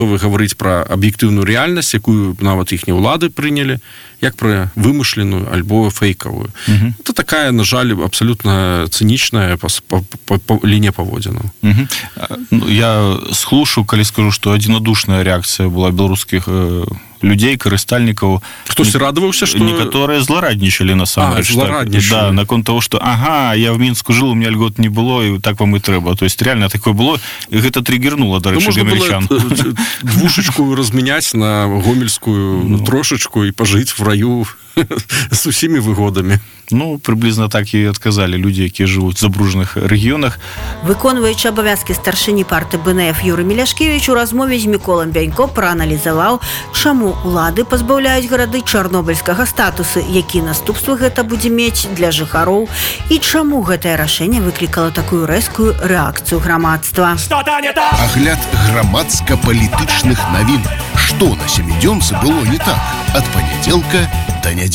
Вы гаварыць пра аб'ектыўную рэальнасць, якую нават іхнія ўлады прынялі, як пра вымышленую альбо фейкавую. Это такая, на жаль, абсолютно цынічная лінія паводзінаў. Я слушаю, калі скажу, што адзінадушная рэакцыя была беларускіх людзей, карыстальнікаў. Хтось радаваўся, што... Некаторыя злараднічалі, насамрэч. Да, наконт того, што я в Мінску жил, у меня льгот не было, і так вам і трэба. То есть, реально такое было, і гэта триггернуло, дарэчы, гомельчан. Двушечку разменять на гомельскую трошечку и пожить в раю с усімі выгодамі. Приблизно так і адказалі людзі, якія жывуць в забруджаных рэгіёнах. Выконваючы абавязкі старшыні парты БНФ Юрый Міляшкевіч у размове з Міколам Бянько прааналізаваў, чаму улады пазбаўляюць гарады чарнобыльскага статусы, які наступствы гэта будзе мець для жыхароў і чаму гэтае рашэнне выклікала такую рэзкую рэакцыю грамадства. Агляд грамадска-палітычных навін. Што на сямідзёнцы было не так ад панядзелка да нядзелі.